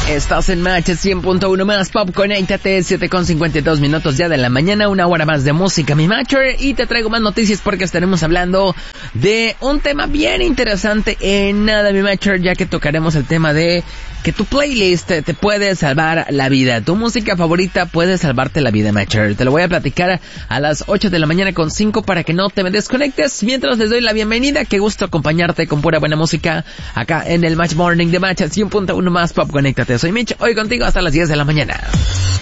Estás en Match 100.1 más Pop, conéctate, 7:52 ya de la mañana, una hora más de música, mi Matcher, y te traigo más noticias porque estaremos hablando de un tema bien interesante en nada, mi Matcher, ya que tocaremos el tema de que tu playlist te puede salvar la vida, tu música favorita puede salvarte la vida, Matcher. Te lo voy a platicar a las 8 de la mañana con 5 para que no te me desconectes, mientras les doy la bienvenida, qué gusto acompañarte con pura buena música acá en el Match Morning de Match 100.1 más Pop, conéctate. Soy Mitch, hoy contigo hasta las 10 de la mañana.